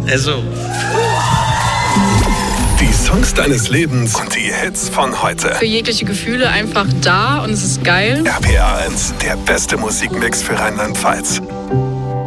Also. Die Songs deines Lebens und die Hits von heute. Für jegliche Gefühle einfach da und es ist geil. RPA 1, der beste Musikmix für Rheinland-Pfalz.